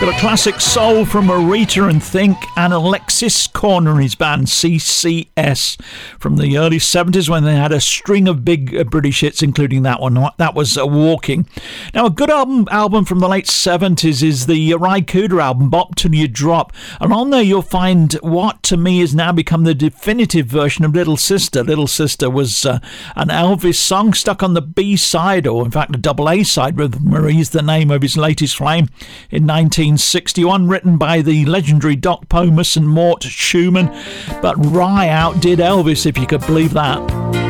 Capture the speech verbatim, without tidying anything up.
Got a classic soul from Aretha and Think, and Alexis Korn and his band C C S from the early seventies, when they had a string of big uh, British hits, including that one. That was uh, Walking. Now, a good album album from the late seventies is the Ry Cooder album, Bop Till You Drop, and on there you'll find what to me has now become the definitive version of Little Sister. Little Sister was uh, an Elvis song stuck on the B-side, or in fact a double A-side, with Marie's the name of his latest flame, in nineteen sixty-one, written by the legendary Doc Pomus and Mort Schumann. But Ry outdid Elvis, if you could believe that.